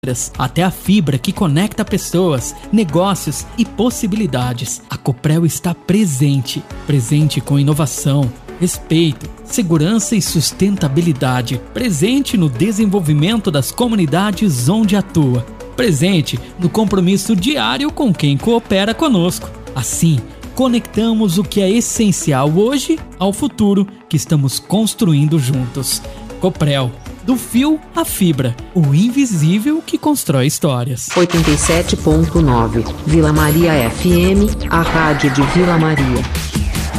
até a fibra que conecta pessoas, negócios e possibilidades. A Coprel está presente com inovação, respeito, segurança e sustentabilidade, presente no desenvolvimento das comunidades onde atua, presente no compromisso diário com quem coopera conosco. Assim, conectamos o que é essencial hoje ao futuro que estamos construindo juntos. Coprel, do fio à fibra, o invisível que constrói histórias. 87.9 Vila Maria FM, a rádio de Vila Maria.